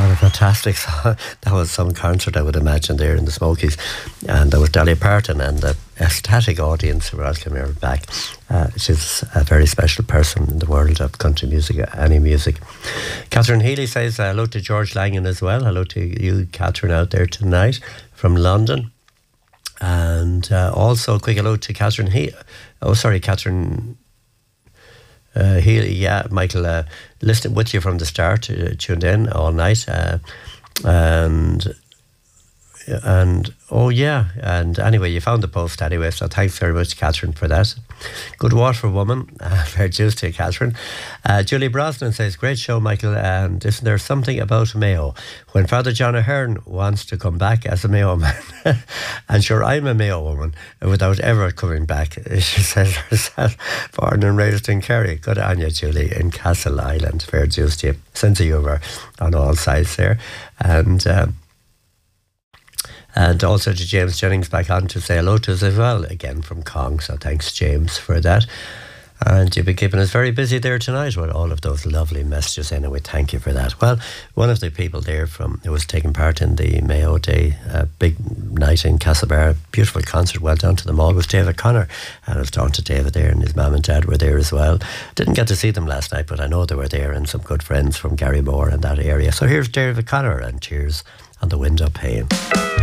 What a fantastic song. That was some concert, I would imagine, there in the Smokies. And there was Dolly Parton and the ecstatic audience who welcomed her back. She's a very special person in the world of country music, any music. Catherine Healy says hello to George Langan as well. Hello to you, Catherine, out there tonight from London. And also a quick hello to Catherine Catherine Healy, yeah, Michael, listening with you from the start, tuned in all night, and oh yeah, and anyway, you found the post anyway, so thanks very much, Catherine, for that. Good Waterford woman, fair dues to you, Catherine. Julie Brosnan says, great show, Michael, and isn't there something about Mayo? When Father John Ahern wants to come back as a Mayo man, and sure, I'm a Mayo woman, without ever coming back, she says herself, born and raised in Kerry. Good on you, Julie, in Castle Island, fair dues to you. Sense of humour on all sides there. And also to James Jennings back on to say hello to us as well, again from Kong. So thanks, James, for that. And you've been keeping us very busy there tonight with all of those lovely messages anyway. Thank you for that. Well, one of the people there who was taking part in the Mayo Day big night in Castlebar, beautiful concert, well done to them all, was David Connor. And I was talking to David there, and his mum and dad were there as well. Didn't get to see them last night, but I know they were there, and some good friends from Garrymore and that area. So here's David Connor and Tears on the Window Pane.